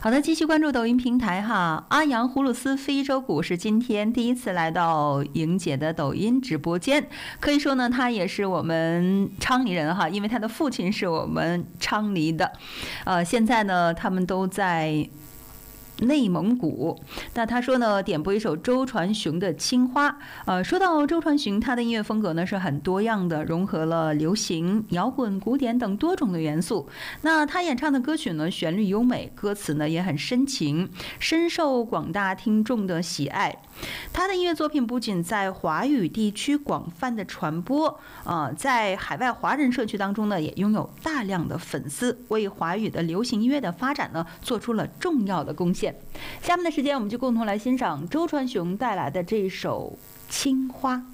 好的，继续关注抖音平台哈。阿扬葫芦丝非洲鼓是今天第一次来到莹姐的抖音直播间，可以说呢，他也是我们昌黎人哈，因为他的父亲是我们昌黎的，现在呢，他们都在内蒙古。那他说呢，点播一首周传雄的《青花》。说到周传雄，他的音乐风格呢是很多样的，融合了流行、摇滚、古典等多种的元素。那他演唱的歌曲呢，旋律优美，歌词呢也很深情，深受广大听众的喜爱。他的音乐作品不仅在华语地区广泛的传播，在海外华人社区当中呢，也拥有大量的粉丝，为华语的流行音乐的发展呢，做出了重要的贡献。下面的时间，我们就共同来欣赏周传雄带来的这首《青花》。